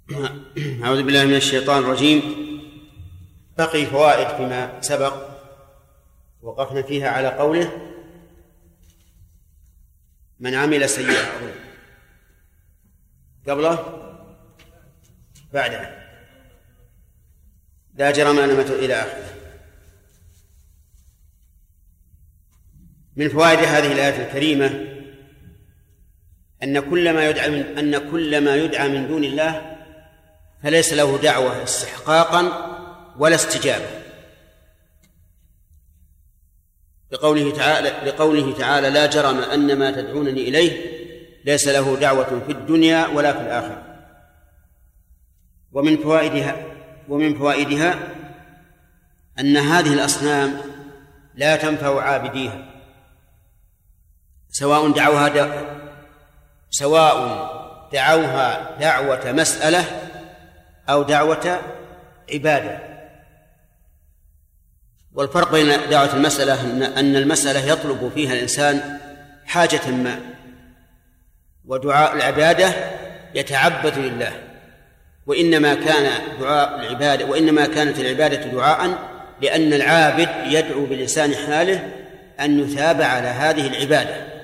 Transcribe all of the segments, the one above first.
أعوذ بالله من الشيطان الرجيم. بقي فوائد فيما سبق وقفنا فيها على قوله من عمل سيئة قبله بعده لا جرم أنه إلى آخره. من فوائد هذه الآية الكريمة أن كل ما يدعى من دون الله فليس له دعوة استحقاقا ولا استجابة، لقوله تعالى لا جرم أن ما تدعونني إليه ليس له دعوة في الدنيا ولا في الآخرة. ومن فوائدها أن هذه الأصنام لا تنفع عابديها، سواء دعوها دعوة مسألة أو دعوة عبادة. والفرق بين دعوة المسألة أن المسألة يطلب فيها الإنسان حاجة ما، ودعاء العبادة يتعبد لله. وإنما كانت العبادة دعاء لأن العابد يدعو بلسان حاله أن يثاب على هذه العبادة.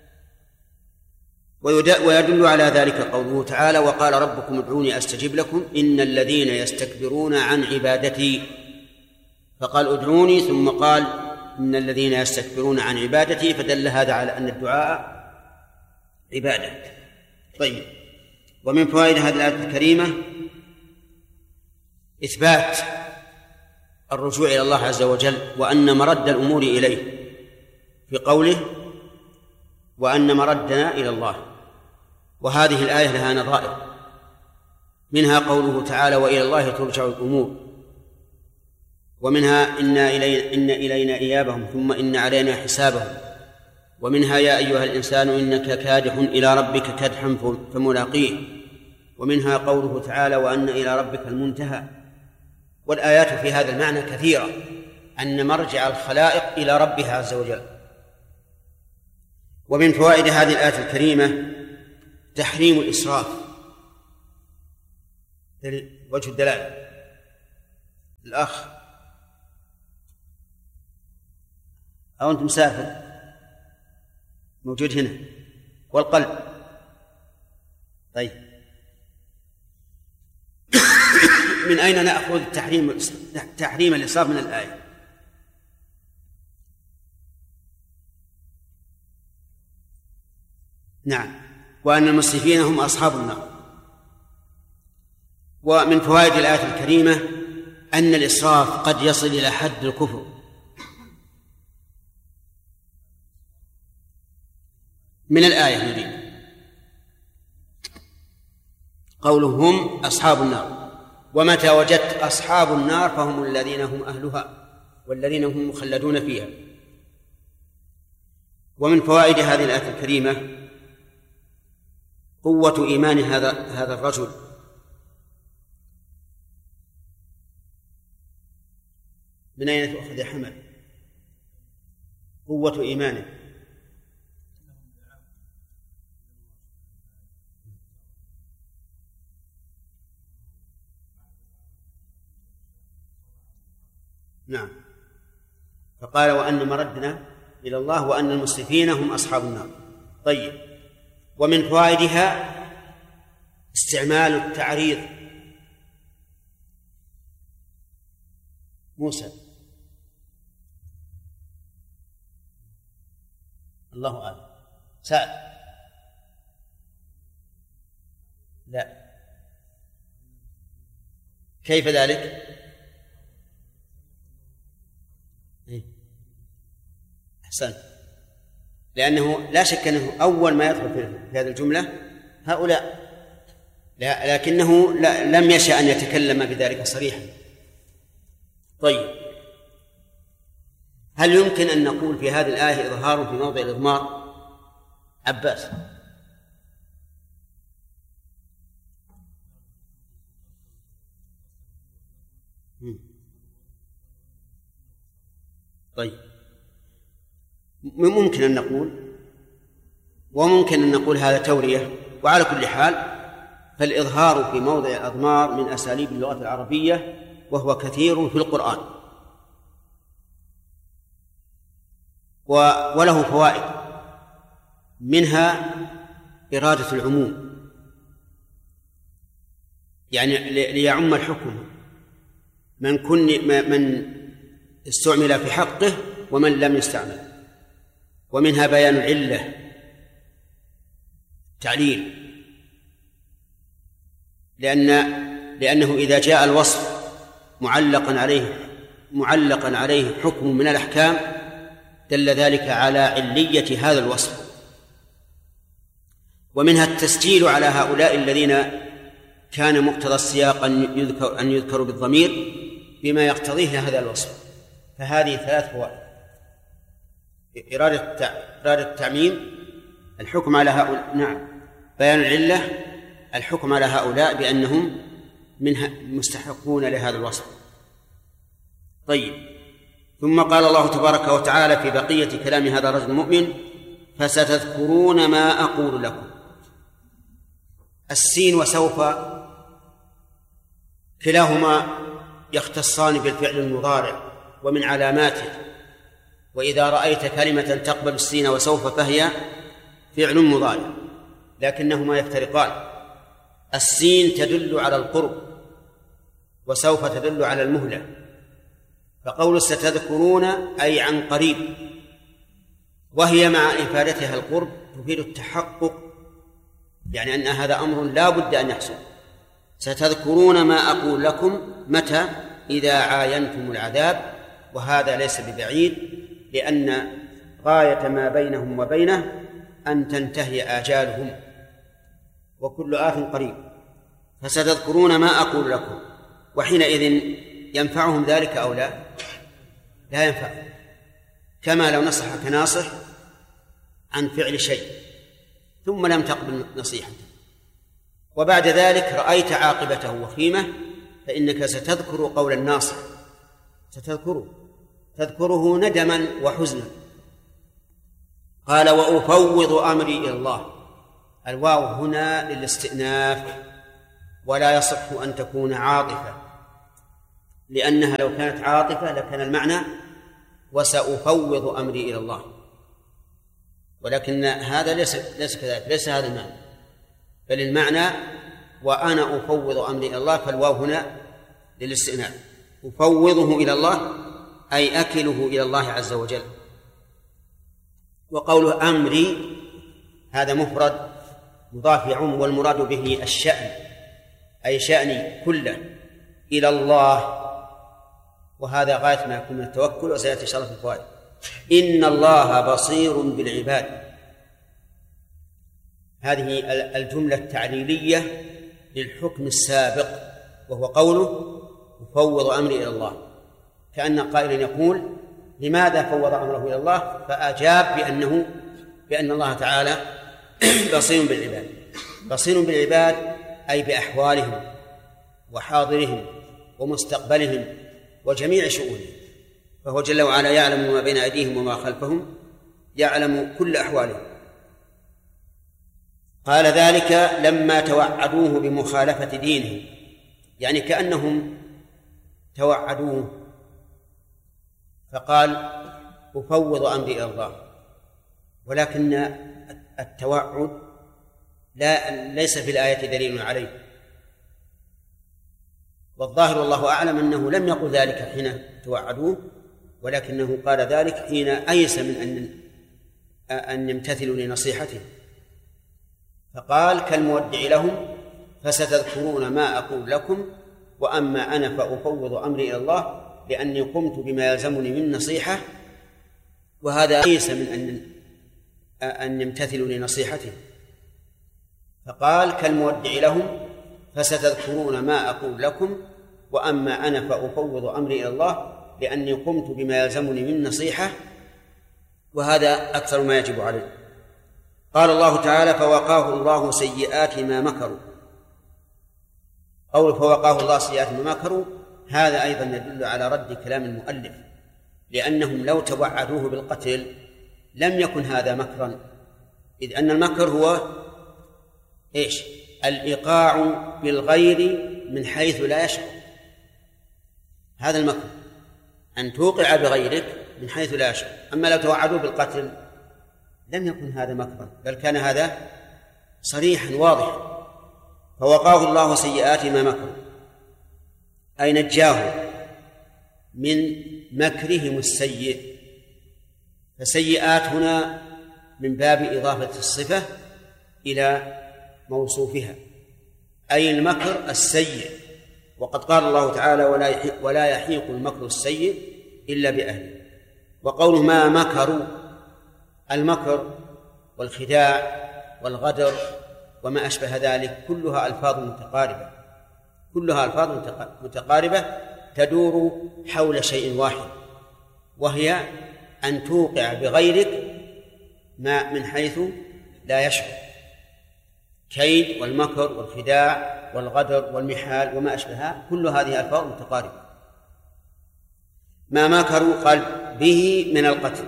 ويدل على ذلك قوله تعالى وقال ربكم ادعوني أستجب لكم إن الذين يستكبرون عن عبادتي، فقال ادعوني ثم قال إن الذين يستكبرون عن عبادتي، فدل هذا على أن الدعاء عبادة. طيب، ومن فوائد هذه الآية الكريمة إثبات الرجوع إلى الله عز وجل، وأن مرد الأمور إليه في قوله وأن مردنا إلى الله. وهذه الآية لها نظائر، منها قوله تعالى وإلى الله ترجع الأمور، ومنها إن إلينا إيابهم ثم إن علينا حسابهم، ومنها يا أيها الإنسان إنك كادح إلى ربك كدحا فملاقيه، ومنها قوله تعالى وأن إلى ربك المنتهى. والآيات في هذا المعنى كثيرة، أن مرجع الخلائق إلى ربها عز وجل. ومن فوائد هذه الآية الكريمة تحريم الإسراف. وجه الدلالة الأخ أو أنت مسافر موجود هنا والقلب. طيب، من أين نأخذ تحريم الإسراف من الآية؟ نعم، وأن المسرفين هم أصحاب النار. ومن فوائد الآية الكريمة أن الإسراف قد يصل إلى حد الكفر. من الآية نريد قولهم أصحاب النار، ومتى وجدت أصحاب النار فهم الذين هم أهلها والذين هم مخلدون فيها. ومن فوائد هذه الآية الكريمة قوة إيمان هذا الرجل، من أين تؤخذ يا حمد قوة إيمانه؟ نعم، فقال وأن مردنا إلى الله وأن المسرفين هم أصحاب النار. طيب، ومن فوائدها استعمال التعريض. موسى الله أعلم. سعد لا، كيف ذلك؟ أحسنت، لأنه لا شك أنه أول ما يدخل في هذه الجملة هؤلاء، لكنه لم يشأ أن يتكلم بذلك صريحا. طيب، هل يمكن أن نقول في هذه الآية إظهار في موضع الإضمار؟ عباس. طيب، ممكن أن نقول، وممكن أن نقول هذا تورية. وعلى كل حال فالإظهار في موضع الأضمار من أساليب اللغة العربية، وهو كثير في القرآن، وله فوائد، منها إرادة العموم، يعني ليعم الحكم من استعمل في حقه ومن لم يستعمل. ومنها بيان العلة، تعليل، لأنه إذا جاء الوصف معلقا عليه حكم من الأحكام دل ذلك على علية هذا الوصف. ومنها التسجيل على هؤلاء الذين كان مقتضى السياق أن يذكروا بالضمير بما يقتضيه هذا الوصف. فهذه 3 فوائد: إرادة التعميم، الحكم على هؤلاء، بيان العلة، الحكم على هؤلاء بأنهم مستحقون لهذا الوصف. طيب، ثم قال الله تبارك وتعالى في بقية كلام هذا الرجل المؤمن: فستذكرون ما أقول لكم. السين وسوف كلاهما يختصان بالفعل المضارع ومن علاماته، وإذا رأيت كلمة تقبل السين وسوف فهي فعل مضارع، لكنهما يفترقان. السين تدل على القرب، وسوف تدل على المهلة. فقول ستذكرون أي عن قريب، وهي مع إفادتها القرب تفيد التحقق، يعني أن هذا أمر لا بد أن يحصل. ستذكرون ما أقول لكم متى؟ إذا عاينتم العذاب، وهذا ليس ببعيد، لأن غاية ما بينهم وبينه أن تنتهي آجالهم، وكل آت قريب. فستذكرون ما أقول لكم، وحينئذ ينفعهم ذلك أو لا ينفع، كما لو نصحك ناصح عن فعل شيء ثم لم تقبل نصيحته، وبعد ذلك رأيت عاقبته وخيمة، فإنك ستذكر قول الناصح، تذكره ندما وحزنا. قال: وأفوض أمري إلى الله. الواو هنا للاستئناف، ولا يصح أن تكون عاطفة، لأنها لو كانت عاطفة لكان المعنى وسأفوض أمري إلى الله، ولكن هذا ليس كذلك، ليس هذا المعنى، بل المعنى وأنا أفوض أمري إلى الله، فالواو هنا للاستئناف. أفوضه إلى الله أي أكله إلى الله عز وجل. وقوله أمري هذا مفرد مضاف يعم، والمراد به الشأن، أي شأني كله إلى الله، وهذا غاية ما يكون من التوكل، وسيأتي إن شاء الله في الفوائد. إن الله بصير بالعباد، هذه الجملة التعليلية للحكم السابق، وهو قوله أفوض أمري إلى الله، كأن قائلا يقول: لماذا فوض أمره إلى الله؟ فأجاب بأن الله تعالى بصير بالعباد. بصير بالعباد أي بأحوالهم وحاضرهم ومستقبلهم وجميع شؤونهم، فهو جل وعلا يعلم ما بين أيديهم وما خلفهم، يعلم كل أحوالهم. قال ذلك لما توعدوه بمخالفة دينه، يعني كأنهم توعدوه فقال أفوض أمري إلى الله، ولكن التوعد ليس في الآية دليل عليه، والظاهر والله أعلم أنه لم يقل ذلك حين توعدوه، ولكنه قال ذلك حين أيس من أن يمتثلوا لنصيحته، فقال كالمودع لهم: فستذكرون ما أقول لكم، وأما أنا فأفوض أمري إلى الله، لأني قمت بما يلزمني من نصيحة، وهذا أيس من أن يمتثلوا لنصيحته، فقال كالمودع لهم: فستذكرون ما أقول لكم، وأما أنا فأفوض أمري إلى الله، لأني قمت بما يلزمني من نصيحة، وهذا أكثر ما يجب عليه. قال الله تعالى: فوقاه الله سيئات ما مكروا. قول فوقاه الله سيئات ما مكروا هذا أيضا يدل على رد كلام المؤلف، لأنهم لو توعدوه بالقتل لم يكن هذا مكرا، إذ أن المكر هو إيش؟ الإيقاع بالغير من حيث لا يشعر، هذا المكر، أن توقع بغيرك من حيث لا يشعر. أما لو توعدوا بالقتل لم يكن هذا مكرا، بل كان هذا صريحا واضحا. فوقاه الله سيئات ما مكروا، أي نجاه من مكرهم السيء. فسيئات هنا من باب إضافة الصفة إلى موصوفها، أي المكر السيء. وقد قال الله تعالى: ولا يحيق المكر السيء إلا بأهله. وقوله ما مكروا، المكر والخداع والغدر وما أشبه ذلك كلها ألفاظ متقاربة تدور حول شيء واحد، وهي أن توقع بغيرك ما من حيث لا يشعر. كيد والمكر والخداع والغدر والمحال وما أشبهها كل هذه ألفاظ متقاربة. ما مكروا قال به من القتل.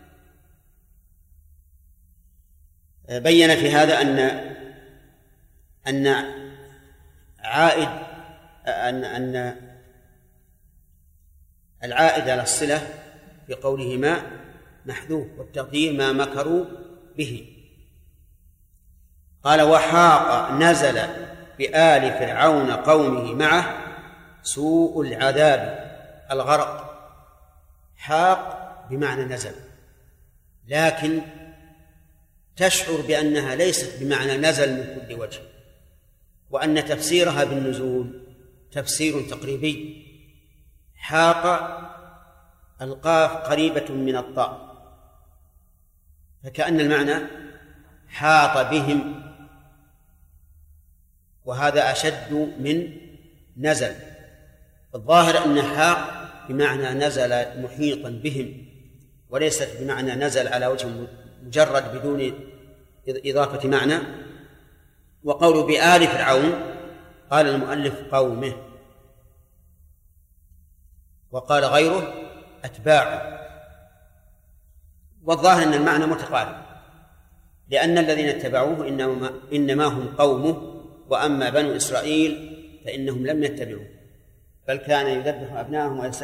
بين في هذا أن العائد على الصلة بقوله ما محذوف، والتقدير ما مكروا به. قال: وحاق نزل بآل فرعون قومه معه سوء العذاب الغرق. حاق بمعنى نزل، لكن تشعر بأنها ليست بمعنى نزل من كل وجه، وأن تفسيرها بالنزول تفسير تقريبي. حاق القاف قريبة من الطاء، فكأن المعنى حاط بهم، وهذا أشد من نزل. الظاهر أن حاق بمعنى نزل محيطا بهم، وليست بمعنى نزل على وجه مجرد بدون إضافة معنى. وقول بآل فرعون قال المؤلف قومه، وقال غيره أتباعه. والظاهر أن المعنى متقارب، لأن الذين اتبعوه إنما هم قومه، وأما بنو إسرائيل فإنهم لم يتبعوه، بل كان يذبح أبناءهم